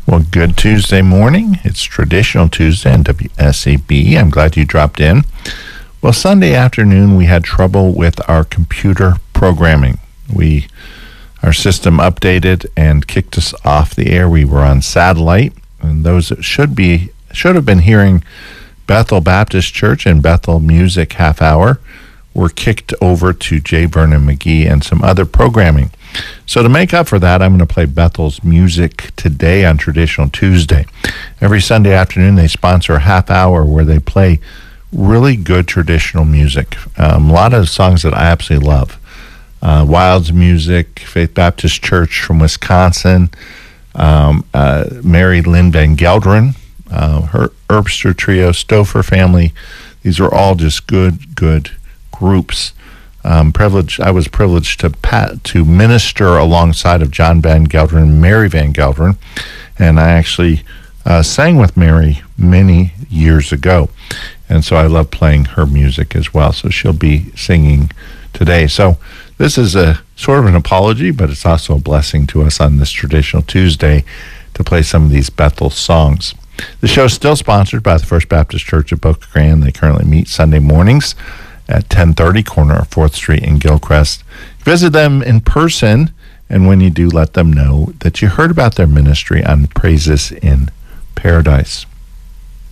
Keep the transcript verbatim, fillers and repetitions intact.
Well, good Tuesday morning. It's Traditional Tuesday on W S A B. I'm glad you dropped in. Well, Sunday afternoon, we had trouble with our computer programming. We, our system updated and kicked us off the air. We were on satellite, and those that should be should have been hearing Bethel Baptist Church and Bethel Music Half Hour were kicked over to J. Vernon McGee and some other programming. So to make up for that, I'm going to play Bethel's music today on Traditional Tuesday. Every Sunday afternoon, they sponsor a half hour where they play really good traditional music. Um, a lot of songs that I absolutely love. Uh, Wilds Music, Faith Baptist Church from Wisconsin, um, uh, Mary Lynn Van Gelderen, uh, her Herbster Trio, Stouffer Family. These are all just good, good groups. Um, privileged, I was privileged to pat, to minister alongside of John Van Gelderen and Mary Van Gelderen, and I actually uh, sang with Mary many years ago, and so I love playing her music as well. So she'll be singing today. So this is a sort of an apology, but it's also a blessing to us on this Traditional Tuesday to play some of these Bethel songs. The show is still sponsored by the First Baptist Church of Boca Grande. They currently meet Sunday mornings at ten thirty, corner of fourth Street in Gilcrest. Visit them in person, and when you do, let them know that you heard about their ministry on Praises in Paradise.